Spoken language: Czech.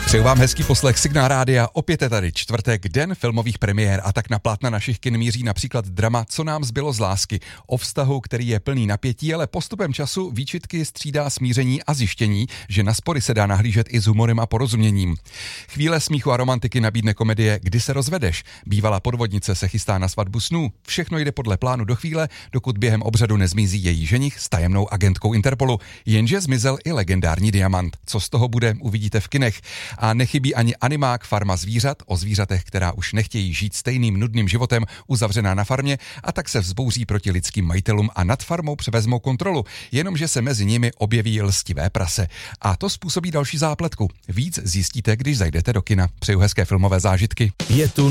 Přeju vám hezký poslech Signál Rádia, opět je tady čtvrtek, den filmových premiér a tak na plátna našich kin míří například drama Co nám zbylo z lásky, o vztahu, který je plný napětí, ale postupem času výčitky střídá smíření a zjištění, že na spory se dá nahlížet i s humorem a porozuměním. Chvíle smíchu a romantiky nabídne komedie Kdy se rozvedeš. Bývalá podvodnice se chystá na svatbu snů. Všechno jde podle plánu do chvíle, dokud během obřadu nezmizí její ženich s tajemnou agentkou Interpolu. Jenže zmizel i legendární diamant. Co z toho bude, uvidíte v kinech. A nechybí ani animák Farma zvířat, o zvířatech, která už nechtějí žít stejným nudným životem, uzavřená na farmě, a tak se vzbouří proti lidským majitelům a nad farmou převezmou kontrolu, jenomže se mezi nimi objeví lstivé prase. A to způsobí další zápletku. Víc zjistíte, když zajdete do kina. Přeju hezké filmové zážitky. Je tu